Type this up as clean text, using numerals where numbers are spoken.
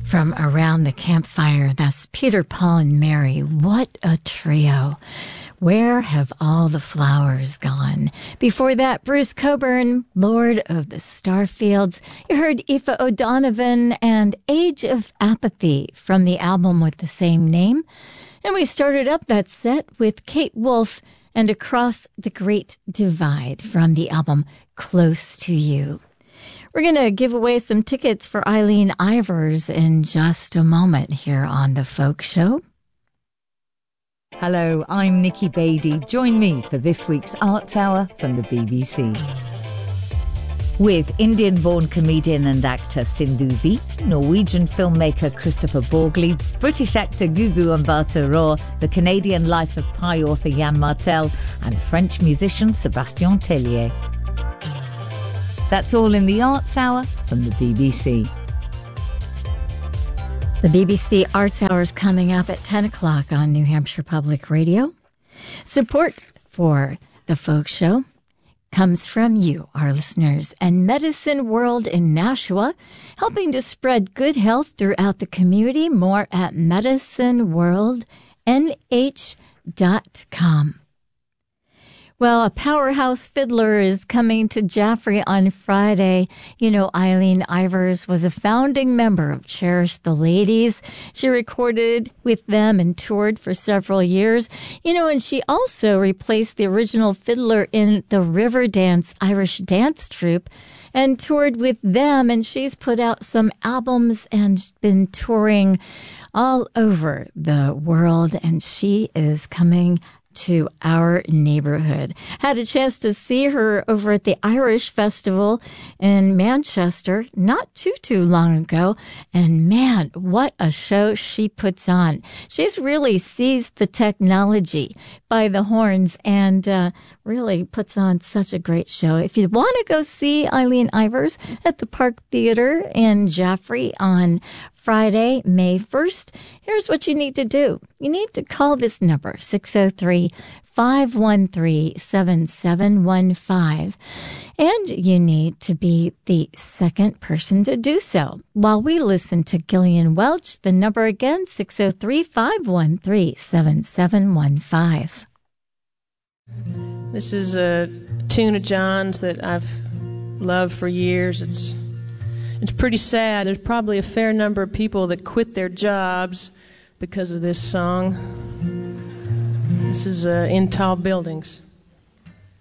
From Around the Campfire, that's Peter, Paul, and Mary. What a trio. Where Have All the Flowers Gone? Before that, Bruce Cockburn, Lord of the Starfields. You heard Aoife O'Donovan and Age of Apathy from the album with the same name. And we started up that set with Kate Wolf and Across the Great Divide from the album Close to You. We're going to give away some tickets for Eileen Ivers in just a moment here on The Folk Show. Hello, I'm Nikki Beattie. Join me for this week's Arts Hour from the BBC. With Indian-born comedian and actor Sindhu V, Norwegian filmmaker Christopher Borgli, British actor Gugu Mbatha Raw, the Canadian Life of Pi author Yann Martel, and French musician Sébastien Tellier. That's all in the Arts Hour from the BBC. The BBC Arts Hour is coming up at 10 o'clock on New Hampshire Public Radio. Support for The Folk Show comes from you, our listeners, and Medicine World in Nashua, helping to spread good health throughout the community. More at medicineworldnh.com. Well, a powerhouse fiddler is coming to Jaffrey on Friday. You know, Eileen Ivers was a founding member of Cherish the Ladies. She recorded with them and toured for several years. You know, and she also replaced the original fiddler in the Riverdance Irish dance troupe and toured with them. And she's put out some albums and been touring all over the world. And she is coming to our neighborhood. Had a chance to see her over at the Irish Festival in Manchester not too long ago. And man, what a show she puts on. She's really seized the technology by the horns and really puts on such a great show. If you want to go see Eileen Ivers at the Park Theater in Jaffrey on Friday, May 1st, here's what you need to do. You need to call this number, 603-513-7715, and you need to be the second person to do so. While we listen to Gillian Welch, the number again, 603-513-7715. This is a tune of John's that I've loved for years. It's pretty sad. There's probably a fair number of people that quit their jobs because of this song. This is In Tall Buildings.